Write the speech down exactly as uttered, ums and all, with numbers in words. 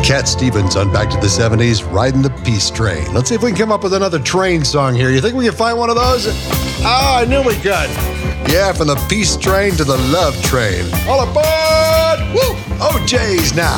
Cat Stevens on Back to the seventies, Riding the Peace Train. Let's see if we can come up with another train song here. You think we can find one of those? Ah, I knew we could. Yeah, from the Peace Train to the Love Train. All aboard! Woo! O J's now.